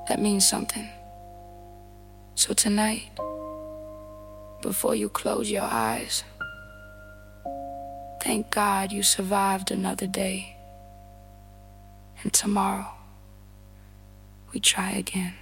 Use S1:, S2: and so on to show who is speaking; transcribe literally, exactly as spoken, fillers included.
S1: That means something. So tonight, before you close your eyes, thank God you survived another day. And tomorrow, we try again.